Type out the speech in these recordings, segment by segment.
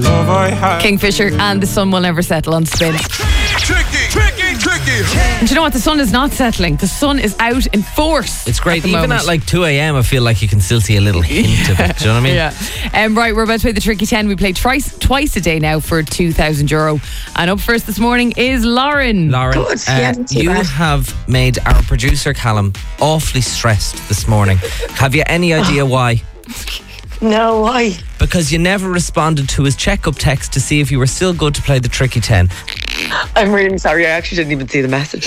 Kingfisher and The Sun Will Never Settle on Spin. Tricky. And do you know what? The sun is not settling. The sun is out in force. It's great. At the Even moment. at like 2 a.m, I feel like you can still see a little hint of it. Do you know what I mean? Yeah. Right, we're about to play the Tricky 10. We play twice a day now for €2,000. And up first this morning is Lauren. Lauren, Good. Yeah, not too you bad. have made our producer Callum awfully stressed this morning. Have you any idea why? No, why? Because you never responded to his check-up text to see if you were still good to play the Tricky 10. I'm really sorry. I actually didn't even see the message.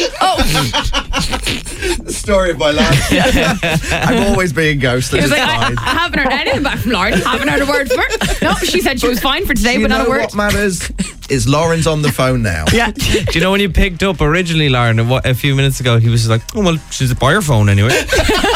The story of my life. I'm always being ghosted. He was It's like, fine. I haven't heard anything back from Lauren. Haven't heard a word from her. No, she said she was fine for today, Do you but not know a word. what matters? Is Lauren's on the phone now. Yeah. Do you know when you picked up originally, Lauren, a few minutes ago, he was just like, oh, well, she's by her phone anyway.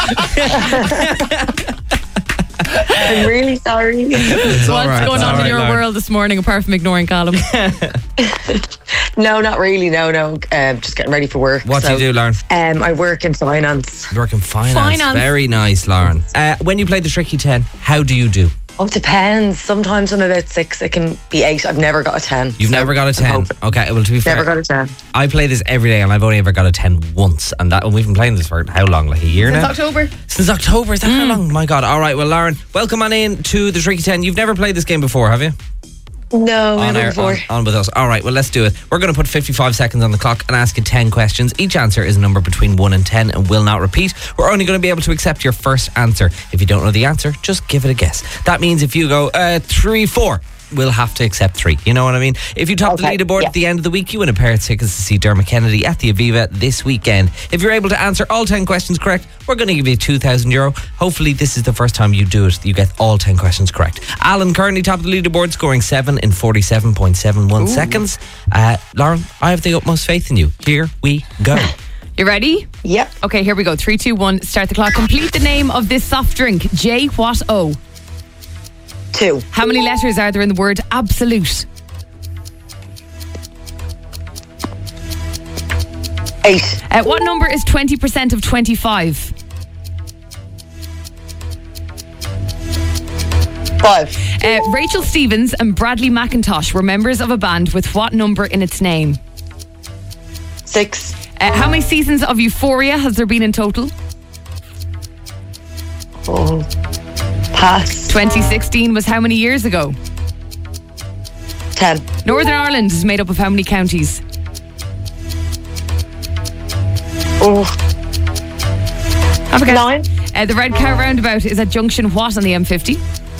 I'm really sorry. It's all What's right, going it's on all in right, your Lauren. world this morning apart from ignoring Callum? No, not really. No. Just getting ready for work. What do you do, Lauren? I work in finance. You work in finance. Finance. Very nice, Lauren. When you play the Tricky 10, how do you do? Oh, it depends. Sometimes I'm about 6. It can be 8. I've never got a 10. You've never got a 10. hoping. Okay, well, to be fair, Never got a 10. I play this every day and I've only ever got a 10 once. And we've been playing this for how long? Like a year Since now? October. Since October. Is that how long? My God. All right, well, Lauren, welcome on in to the Tricky 10. You've never played this game before, have you? No, never before. On with us. All right, well, let's do it. We're going to put 55 seconds on the clock and ask you 10 questions. Each answer is a number between 1 and 10 and will not repeat. We're only going to be able to accept your first answer. If you don't know the answer, just give it a guess. That means if you go 3, 4, we'll have to accept 3. You know what I mean? If you top the Okay, leaderboard yeah. at the end of the week, you win a pair of tickets to see Dermot Kennedy at the Aviva this weekend. If you're able to answer all 10 questions correct, we're going to give you €2,000. Hopefully, this is the first time you do it. You get all 10 questions correct. Alan currently top of the leaderboard, scoring 7 in 47.71 seconds. Lauren, I have the utmost faith in you. Here we go. You ready? Yep. Okay, here we go. 3, 2, 1. Start the clock. Complete the name of this soft drink. J what O? 2. How many letters are there in the word absolute? 8. What number is 20% of 25? 5. Rachel Stevens and Bradley McIntosh were members of a band with what number in its name? 6. How many seasons of Euphoria has there been in total? Oh. Pass. 2016 was how many years ago? 10. Northern Ireland is made up of how many counties? Oh. Have a guess. 9. The Red Cow Roundabout is at junction what on the M50?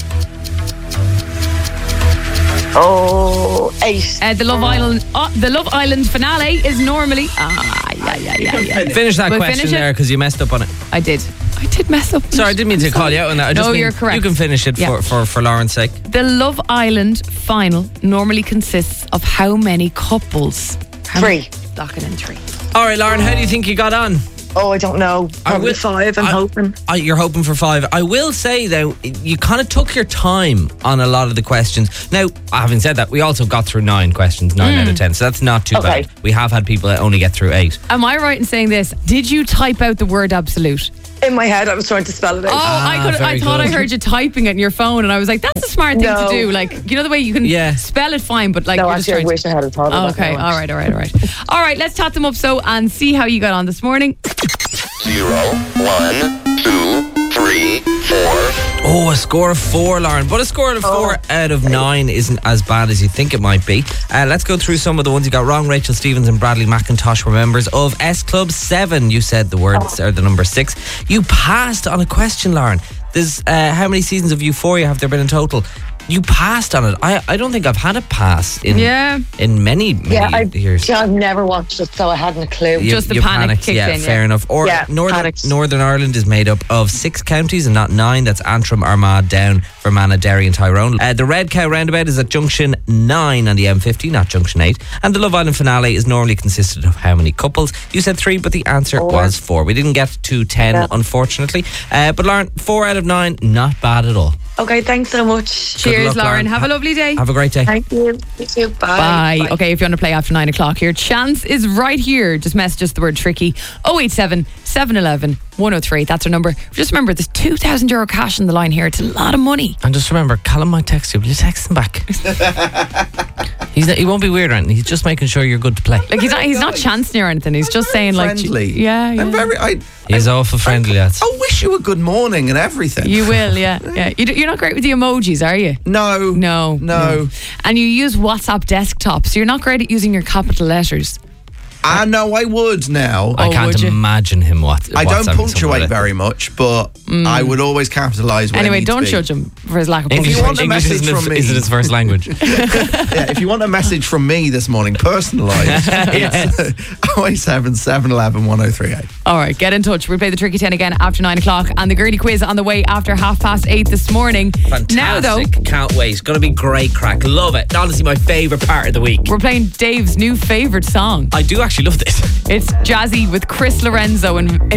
Oh. 8. The Love Island finale is normally... yeah. Finish that We'll question finish it. there because you messed up on it. I did mess up. Sorry, I didn't mean to call you out on that. I just No, mean you're correct. You can finish it Yeah. for Lauren's sake. The Love Island final normally consists of how many couples? 3. Lock it in 3. All right, Lauren, how do you think you got on? Oh, I don't know. Probably 5. I'm hoping. You're hoping for 5. I will say, though, you kind of took your time on a lot of the questions. Now, having said that, we also got through 9 questions, 9 out of 10, so that's not too Okay. bad. We have had people that only get through 8. Am I right in saying this? Did you type out the word absolute? In my head, I was trying to spell it out. Oh, I very thought I good. heard you typing it in your phone, and I was like, that's a smart thing to No. do. Like, you know the way you can Yeah. spell it fine, but like No, you're just actually, I trying wish I had thought of that. Okay, all right. All right, let's tot them up and see how you got on this morning. 0, 1, 2, 3, 4. Oh, a score of 4, Lauren. But a score of 4 out of 9 isn't as bad as you think it might be. Let's go through some of the ones you got wrong. Rachel Stevens and Bradley McIntosh were members of S Club 7. You said the words or the number 6. You passed on a question, Lauren. There's how many seasons of Euphoria have there been in total? You passed on it. I don't think I've had a pass in many years. I've never watched it, so I hadn't a clue. Just the You panic panicked, kicked yeah, in, fair enough. Or Yeah, Northern panicked. Ireland is made up of 6 counties and not 9. That's Antrim, Armagh, Down, Fermanagh, Derry and Tyrone. The Red Cow Roundabout is at junction 9 on the M50, not junction 8. And the Love Island finale is normally consisted of how many couples? You said 3, but the answer was 4. We didn't get to 10, unfortunately. But Lauren, 4 out of 9, not bad at all. Okay, thanks so much. Cheers, luck, Lauren. Lauren. Have a lovely day. Have a great day. Thank you. You too. Bye. Okay, if you want to play after 9 o'clock, your chance is right here. Just message us the word tricky. 087 711 103. That's our number. Just remember, there's €2,000 cash in the line here. It's a lot of money. And just remember, Callum might text you. Will you text him back? He won't be weird or anything. He's just making sure you're good to play. Like he's not chancing or anything. He's just saying friendly. Yeah. I'm very. He's awful friendly, lads. I'll wish you a good morning and everything. You will, yeah. You're not great with the emojis, are you? No. And you use WhatsApp desktop, so you're not great at using your capital letters. I know I would now. I can't would you? imagine him I don't WhatsApping punctuate somebody. very much, but I would always capitalise when I Anyway, need to don't be. judge him for his lack of English, If you want a English message isn't, from me- isn't his first language. Yeah, if you want a message from me this morning, personalised, it's 087 711 1038. All right, get in touch. We'll play the Tricky 10 again after 9 o'clock, and the Girly quiz on the way after 8:30 this morning. Fantastic. Now, though, Can't wait. It's going to be great crack. Love it. Honestly, my favourite part of the week. we're playing Dave's new favourite song. I do actually love this. It's Jazzy with Chris Lorenzo in